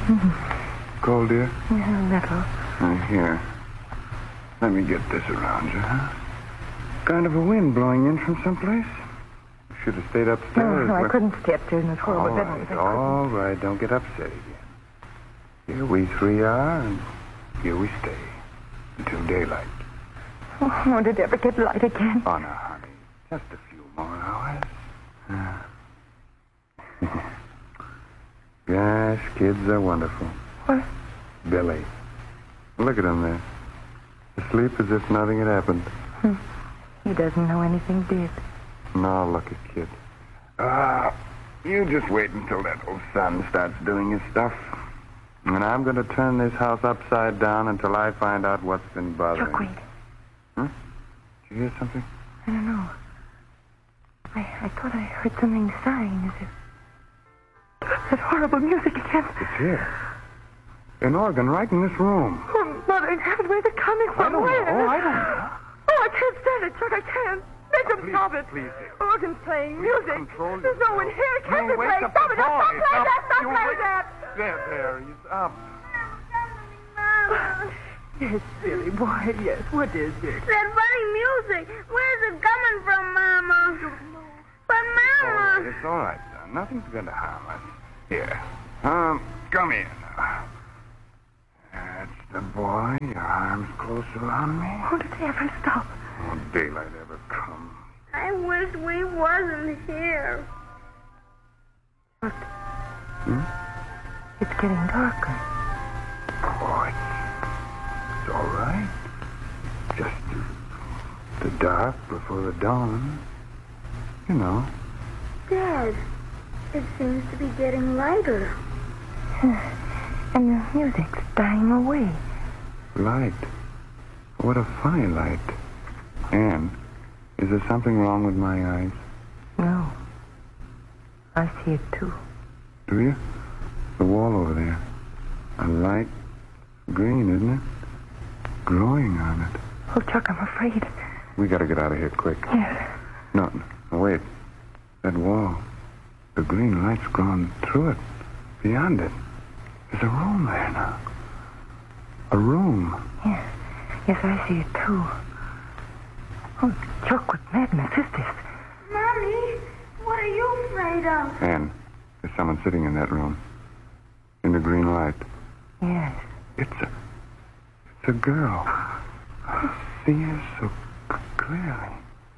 Cold, dear? Yeah, a little. Here. Let me get this around you, huh? Kind of a wind blowing in from someplace. Should have stayed upstairs. No, I couldn't stay upstairs in this horrible bed. All right, don't get upset again. Here we three are, and here we stay. Until daylight. Oh, won't it ever get light again? Oh, now, honey. Just a few more hours. Gosh, kids are wonderful. What? Billy. Look at him there. Asleep as if nothing had happened. He doesn't know anything did. No, look at kid. You just wait until that old son starts doing his stuff. And I'm going to turn this house upside down until I find out what's been bothering Chuck, wait. Huh? Did you hear something? I don't know. I thought I heard something sighing as if... That horrible music again. It's here. An organ right in this room. Oh, Mother in heaven, where's it coming from? I don't know. Oh, I can't stand it, Chuck, I can't. Make them Please, stop it. please. Organ's playing music. Control There's no one yourself. here. It can't be Wake playing. up Stop the it. Stop boy. playing that. Stop You'll playing wake- that. There, he's up. Yes, Billy, boy, yes. What is it? That funny music. Where's it coming from, Mama? But, Mama... It's all right, son. Nothing's going to harm us. Here. Come here now. That's the boy. Your arms close around me. Oh, did they ever stop? Won't daylight ever come? I wish we wasn't here. Look. It's getting darker. Oh, it's all right. Just the dark before the dawn. You know. Dad, it seems to be getting lighter. And the music's dying away. Light. What a funny light. Anne, is there something wrong with my eyes? No. I see it, too. Do you? The wall over there. A light green, isn't it? Growing on it. Oh, Chuck, I'm afraid. We gotta get out of here quick. Yes. No, wait. That wall. The green light's gone through it. Beyond it. There's a room there now. A room. Yes. Yes, I see it, too. Oh, Chuck, what madness is this? Mommy, what are you afraid of? Anne, there's someone sitting in that room. In the green light. Yes. It's a girl. I see her so clearly.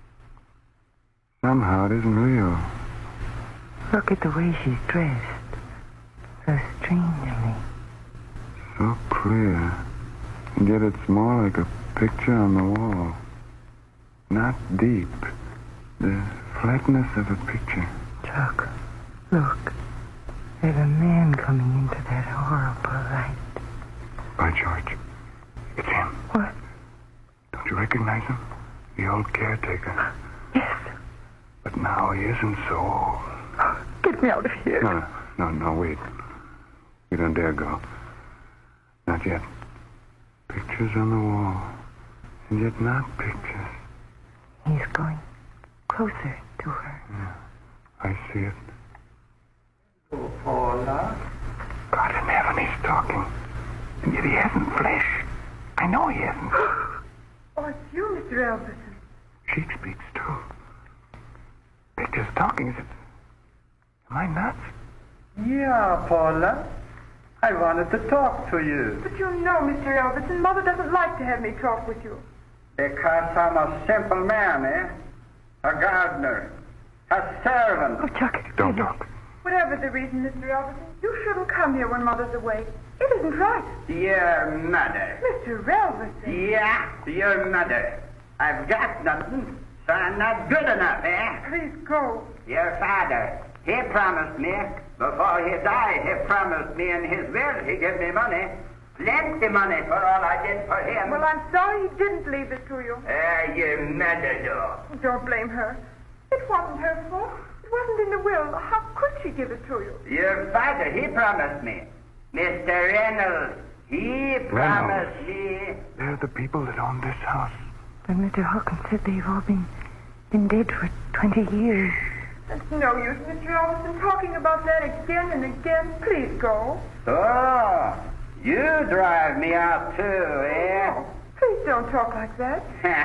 Somehow it isn't real. Look at the way she's dressed. So strangely. So clear. And yet it's more like a picture on the wall. Not deep. The flatness of a picture. Chuck, look. There's a man coming into that horrible light. By George. It's him. What? Don't you recognize him? The old caretaker. Yes. But now he isn't so old. Get me out of here. No, wait. You don't dare go. Not yet. Pictures on the wall. And yet not pictures. He's going closer to her. Yeah, I see it. Oh, Paula. God in heaven, he's talking. And yet he hasn't flesh. I know he hasn't. Oh, it's you, Mr. Elvis. She speaks, too. Pictures talking. Is it... Am I nuts? Yeah, Paula. I wanted to talk to you. But you know, Mr. Elvis, and Mother doesn't like to have me talk with you. Because I'm a simple man, eh? A gardener. A servant. Oh, Chuck. Don't talk. Whatever the reason, Mr. Elvis, you shouldn't come here when Mother's away. It isn't right. Your mother. Mr. Elvis. Yeah, your mother. I've got nothing, so I'm not good enough, eh? Please go. Your father, he promised me, before he died, he promised me in his will he'd give me money. Plenty money for all I did for him. Well, I'm sorry he didn't leave it to you. Your mother, though. Don't blame her. It wasn't her fault. It wasn't in the will. How could she give it to you? Your father, he promised me. Mr. Reynolds, he promised me. They're the people that own this house. But Mr. Hawkins said they've all been dead for 20 years. It's no use, Mr. Elvison, talking about that again and again. Please go. Oh, you drive me out too, eh? Please don't talk like that.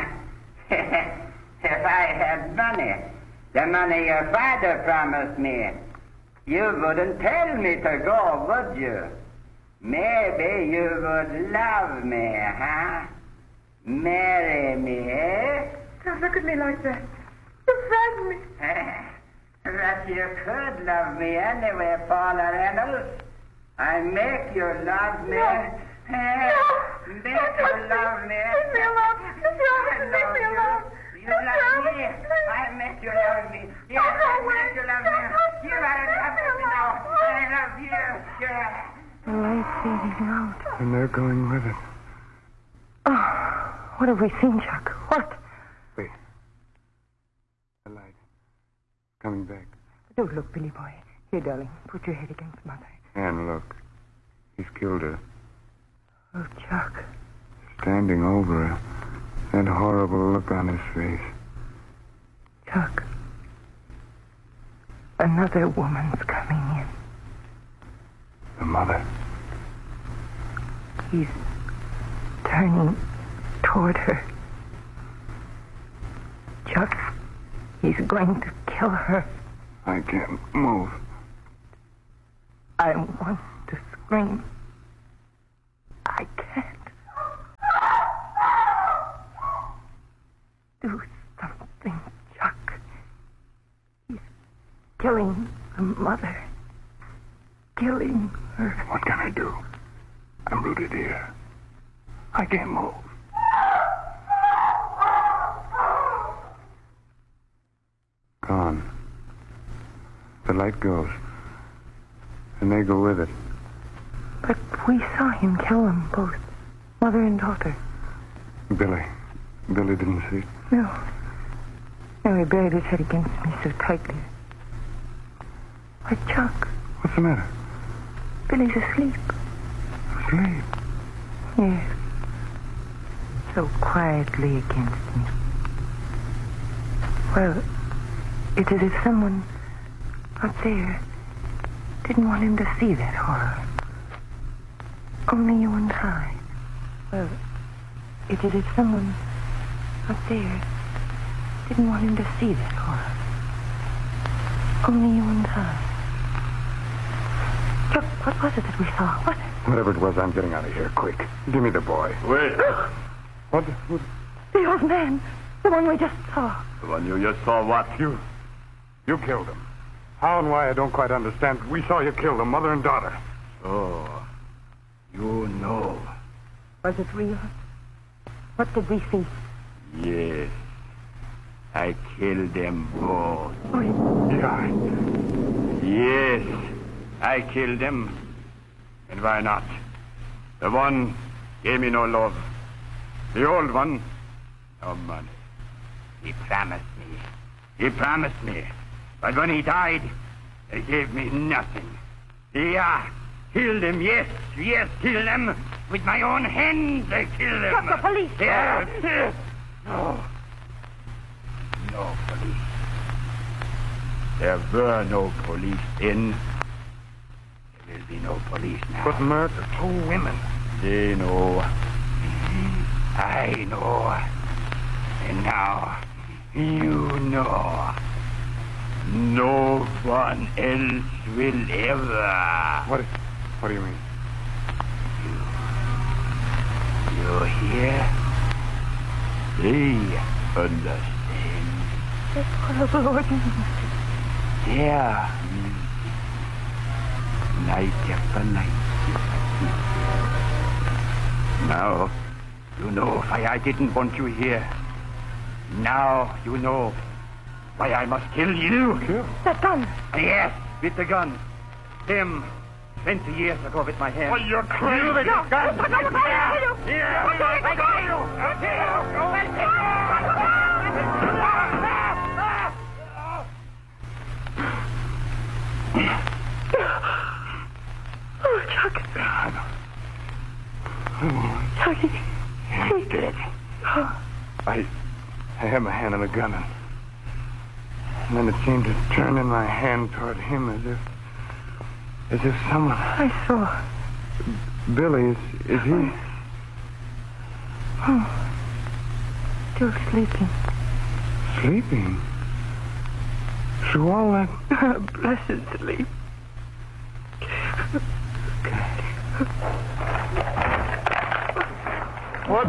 If I had money, the money your father promised me, you wouldn't tell me to go, would you? Maybe you would love me, huh? Marry me, eh? Don't look at me like that. You frighten me. That you could love me anyway, Paula Reynolds. I make you love me. Make you love me. Leave me alone. Leave me alone. You love me. I make you love me. Yes, I make you love me. You are in love with me now. I love you. Yeah. The light's fading out. And they're going with it. Oh, what have we seen, Chuck? What? Wait. The light. Coming back. Don't look, Billy boy. Here, darling, put your head against Mother. And look. He's killed her. Oh, Chuck. Standing over her. That horrible look on his face. Chuck. Another woman's coming in. The mother. He's turning toward her. Chuck, he's going to kill her. I can't move. I want to scream. I can't. Do something, Chuck. He's killing the mother. Killing her. What can I do? I'm rooted here. I can't move. Gone. The light goes. And they go with it. But we saw him kill them both. Mother and daughter. Billy didn't see it. No. No, he buried his head against me so tightly. Why, Chuck, What's the matter? Billy's asleep. Asleep. Yes. So quietly against me. Well, it's as if someone up there didn't want him to see that horror. Only you and I. Well, it's as if someone up there didn't want him to see that horror. Only you and I. Chuck, what was it that we saw? What? Whatever it was, I'm getting out of here. Quick. Give me the boy. Wait. What? The old man. The one we just saw. The one you just saw, what? You killed him. How and why, I don't quite understand. We saw you kill them, mother and daughter. Oh, you know. Was it real? What did we see? Yes. I killed them both. Yeah. Yes. I killed them. And why not? The one gave me no love. The old one, no money. He promised me. He promised me. But when he died, he gave me nothing. Yeah, killed him, yes, killed them. With my own hands, I killed them. Stop the police. Yeah. No. No police. There were no police then. There will be no police now. But murder 2 women. They know. I know. And now, you know. No one else will ever. What do you mean? You hear? They understand. That horrible ordinance. Their music. Night after night. Now, you know why I didn't want you here. Now you know why I must kill you. Kill? That gun. Yes, with the gun. Him, 20 years ago with my hand. Oh, you're crazy. You with the gun. I'll kill you. Here, I'll kill you. I'll kill you. Oh, Chuck. Chucky. He's dead. I have my hand on the gun and And then it seemed to turn in my hand toward him as if someone... I saw. Billy, is he... Oh. Still sleeping. Sleeping? Through all that... Blessed sleep. What?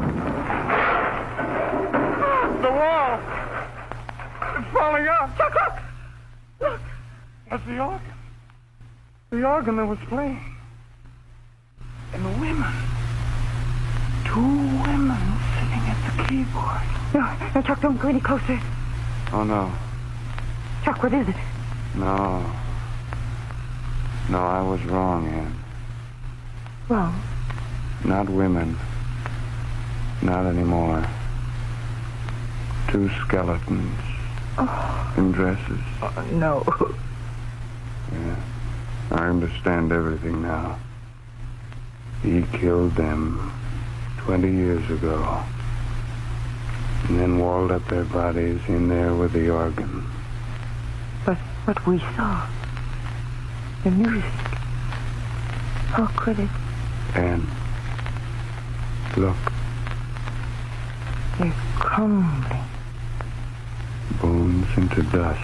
The wall! It's falling out! Look! That's the organ. The organ that was playing. And the women. 2 women sitting at the keyboard. No, Chuck, don't go any closer. Oh, no. Chuck, what is it? No. No, I was wrong, Ann. Wrong? Not women. Not anymore. 2 skeletons. Oh. In dresses. No. Yeah. I understand everything now. He killed them 20 years ago. And then walled up their bodies in there with the organ. But what we saw, the music, how could it? And look, They're crumbling. bones into dust.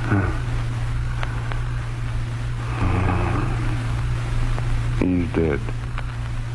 He's dead.